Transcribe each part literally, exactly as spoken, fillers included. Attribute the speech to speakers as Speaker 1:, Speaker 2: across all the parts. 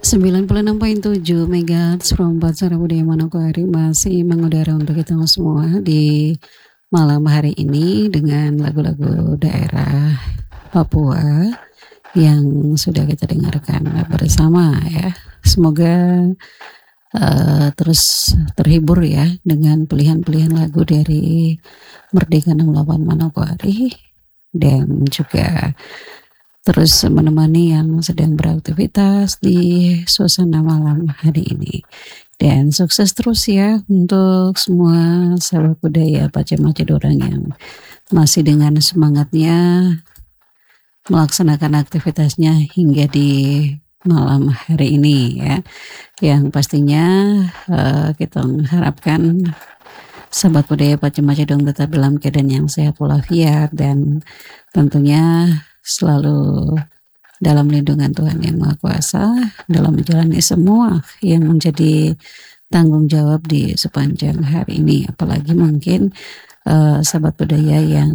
Speaker 1: sembilan puluh enam koma tujuh megahertz from Pacara Budaya Manokwari masih mengudara untuk kita semua di malam hari ini dengan lagu-lagu daerah Papua yang sudah kita dengarkan bersama ya. Semoga uh, terus terhibur ya dengan pilihan-pilihan lagu dari Merdeka enam puluh delapan Manokwari dan juga terus menemani yang sedang beraktivitas di suasana malam hari ini. Dan sukses terus ya untuk semua sahabat budaya Pacemace Dorang yang masih dengan semangatnya melaksanakan aktivitasnya hingga di malam hari ini ya. Yang pastinya uh, kita mengharapkan sahabat budaya Pacemace Dorang tetap dalam keadaan yang sehat walafiat dan tentunya selalu dalam lindungan Tuhan Yang Maha Kuasa dalam menjalani semua yang menjadi tanggung jawab di sepanjang hari ini. Apalagi mungkin uh, sahabat budaya yang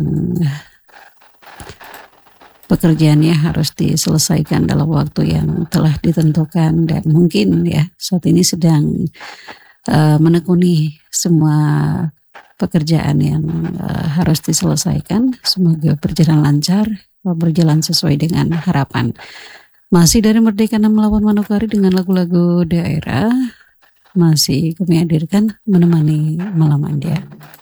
Speaker 1: pekerjaannya harus diselesaikan dalam waktu yang telah ditentukan dan mungkin ya saat ini sedang uh, menekuni semua pekerjaan yang uh, harus diselesaikan. Semoga berjalan lancar, berjalan sesuai dengan harapan. Masih dari Merdeka enam puluh delapan Manokwari dengan lagu-lagu daerah masih kami hadirkan menemani malam Anda.